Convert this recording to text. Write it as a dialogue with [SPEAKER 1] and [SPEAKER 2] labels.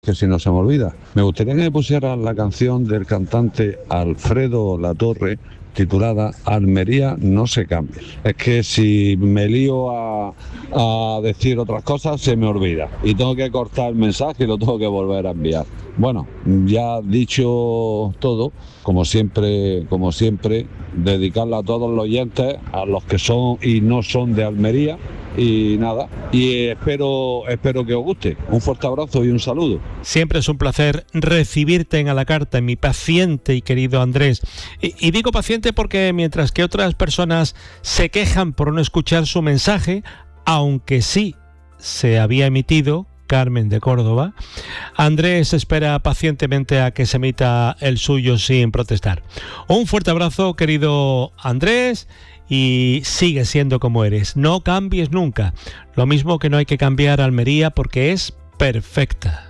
[SPEAKER 1] que si no se me olvida. Me gustaría que me pusieran la canción del cantante Alfredo Latorre, titulada Almería no se cambia. Es que si me lío a decir otras cosas se me olvida y tengo que cortar el mensaje y lo tengo que volver a enviar. Bueno, ya dicho todo, como siempre, dedicarla a todos los oyentes, a los que son y no son de Almería. Y nada, y espero que os guste. Un fuerte abrazo y un saludo.
[SPEAKER 2] Siempre es un placer recibirte en A la Carta, mi paciente y querido Andrés. Y digo paciente porque mientras que otras personas se quejan por no escuchar su mensaje, aunque sí se había emitido, Carmen de Córdoba, Andrés espera pacientemente a que se emita el suyo sin protestar. Un fuerte abrazo, querido Andrés, y sigue siendo como eres. No cambies nunca. Lo mismo que no hay que cambiar Almería porque es perfecta.